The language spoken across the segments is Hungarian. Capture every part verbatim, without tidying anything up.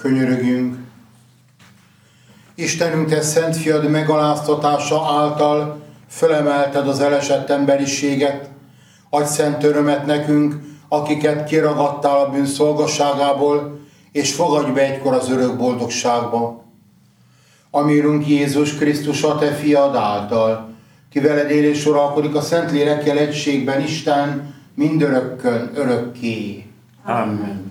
Könyörögjünk. Istenünk, te szent fiad megaláztatása által fölemelted az elesett emberiséget. Adj szent örömet nekünk, akiket kiragadtál a bűn szolgasságából, és fogadj be egykor az örök boldogságba. Ami Urunk Jézus Krisztus, a te fiad által, ki veled él és uralkodik a Szentlélekkel egységben Isten mindörökkön örökké. Amen.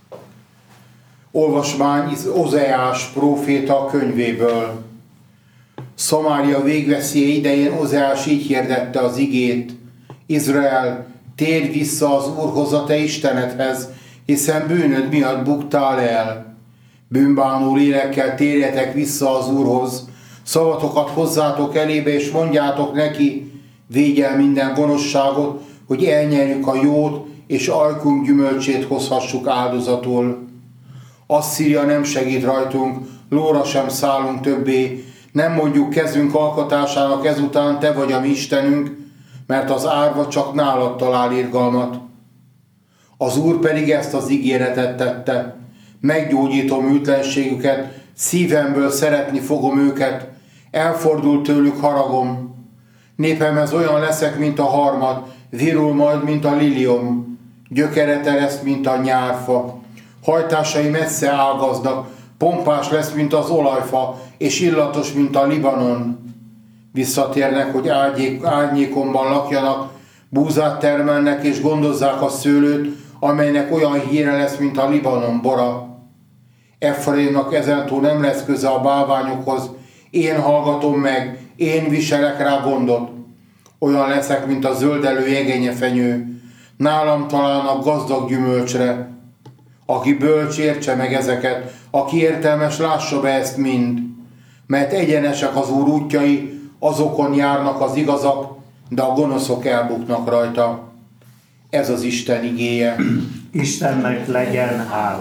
Olvasmány Ozeás próféta könyvéből. Szamária végveszélye idején Ozeás így hirdette az igét: Izrael, térj vissza az Úrhoz, a te Istenedhez, hiszen bűnöd miatt buktál el. Bűnbánó lélekkel térjetek vissza az Úrhoz, szavatokat hozzátok elébe, és mondjátok neki: védj el minden gonoszságot, hogy elnyerjük a jót, és ajkunk gyümölcsét hozhassuk áldozatul. Asszíria nem segít rajtunk, lóra sem szállunk többé, nem mondjuk kezünk alkotásának ezután: te vagy a mi Istenünk, mert az árva csak nálad talál irgalmat. Az Úr pedig ezt az ígéretet tette: meggyógyítom műtlenségüket, szívemből szeretni fogom őket, elfordult tőlük haragom. Népemhez olyan leszek, mint a harmad, virul majd, mint a liliom, gyökere tereszt, mint a nyárfa, hajtásai messze ágaznak, pompás lesz, mint az olajfa, és illatos, mint a Libanon. Visszatérnek, hogy ágyék, árnyékomban lakjanak, búzát termelnek, és gondozzák a szőlőt, amelynek olyan híre lesz, mint a Libanon bora. Efraimnak ezentúl nem lesz köze a bálványokhoz, én hallgatom meg, én viselek rá gondot. Olyan leszek, mint a zöldelő jegenyefenyő, nálam találnak gazdag gyümölcsre. Aki bölcs, értse meg ezeket, aki értelmes, lássa be ezt mind. Mert egyenesek az Úr útjai, azokon járnak az igazak, de a gonoszok elbuknak rajta. Ez az Isten igéje. Istennek legyen hála.